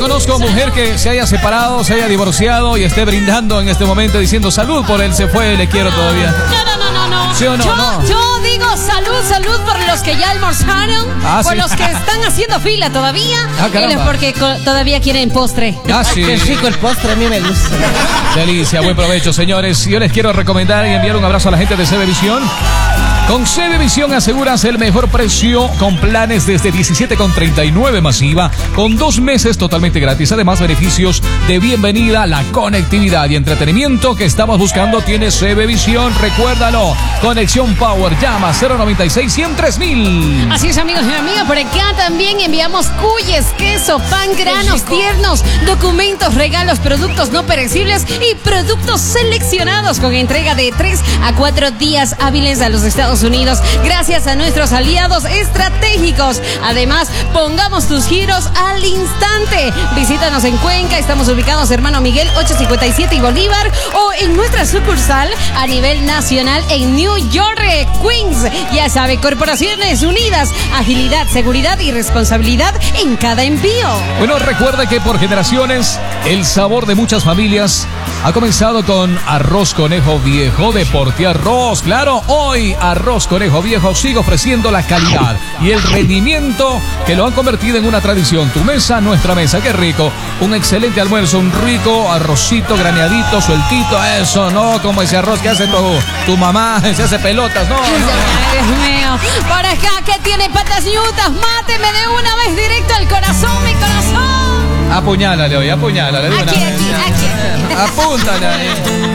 conozco mujer que se haya separado, se haya divorciado y esté brindando en este momento diciendo salud por él se fue, le quiero todavía. No. ¿Sí o no? Yo digo salud por los que ya almorzaron, por los que están haciendo fila todavía, y los porque todavía quieren postre. Sí. Qué rico el postre, a mí me gusta. Delicia, buen provecho, señores. Yo les quiero recomendar y enviar un abrazo a la gente de CB Visión. Con CB Visión aseguras el mejor precio con planes desde 17,39 masiva, con 2 meses totalmente gratis. Además, beneficios de bienvenida, la conectividad y entretenimiento que estamos buscando tiene CB Visión. Recuérdalo, conexión Power, llama 096-100-3000. Así es, amigos y amigas, por acá también enviamos cuyes, queso, pan, granos tiernos, documentos, regalos, productos no perecibles y productos seleccionados con entrega de 3 a 4 días hábiles a los Estados Unidos, gracias a nuestros aliados estratégicos. Además, pongamos tus giros al instante. Visítanos en Cuenca, estamos ubicados Hermano Miguel 857 y Bolívar, o en nuestra sucursal a nivel nacional en New York, Queens. Ya sabe, Corporaciones Unidas, agilidad, seguridad y responsabilidad en cada envío. Bueno, recuerde que por generaciones el sabor de muchas familias ha comenzado con Arroz Conejo Viejo de Portiarroz. Claro, hoy Arroz Conejo Viejo sigue ofreciendo la calidad y el rendimiento que lo han convertido en una tradición. Tu mesa, nuestra mesa. Qué rico. Un excelente almuerzo, un rico arrocito graneadito, sueltito. Eso, no como ese arroz que hace tu mamá, se hace pelotas. No. Ay, Dios mío. Por acá, que tiene patas ñutas, máteme de una vez directo al corazón, mi corazón. Apuñálale hoy, apuñálale. Aquí. Apúntale ahí.